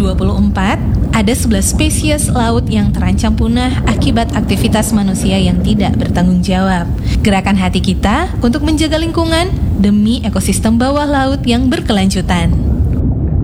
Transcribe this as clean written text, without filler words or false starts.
2024, ada 11 spesies laut yang terancam punah akibat aktivitas manusia yang tidak bertanggung jawab. Gerakan hati kita untuk menjaga lingkungan demi ekosistem bawah laut yang berkelanjutan.